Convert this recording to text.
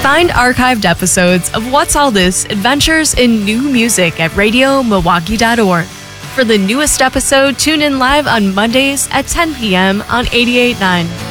Find archived episodes of What's All This Adventures in New Music at radiomilwaukee.org. For the newest episode, tune in live on Mondays at 10 p.m. on 88.9.